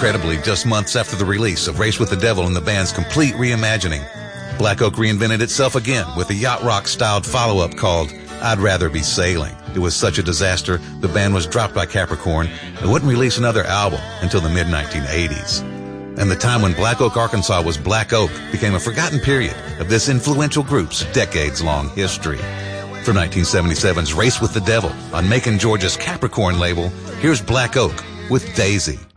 Incredibly, just months after the release of Race with the Devil and the band's complete reimagining, Black Oak reinvented itself again with a yacht rock-styled follow-up called I'd Rather Be Sailing. It was such a disaster, the band was dropped by Capricorn and wouldn't release another album until the mid-1980s. And the time when Black Oak, Arkansas was Black Oak became a forgotten period of this influential group's decades-long history. From 1977's Race with the Devil on Macon, Georgia's Capricorn label, here's Black Oak with Daisy.